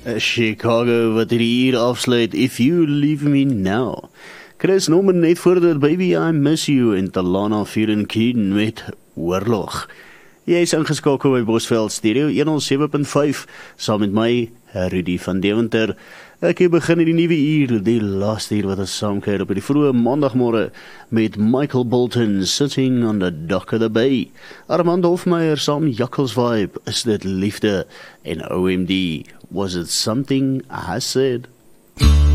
Chicago wat hierdie uur afsluit, If You Leave Me Now. Chris Norman net voordat Baby I Miss You en Talana Fearon-Keen met Oorlog. Jy is ingeskakel by Bosveld Stereo 107.5 saam met my, Rudy van Deventer. Ek begin in die nuwe uur, die laaste uur wat ons saamkuier op die vroeë maandagmorgen met Michael Bolton, Sitting on the Dock of the Bay. Armand Hofmeyer saam Jakkels Vibe, Is Dit Liefde en OMD, Was It Something I Said?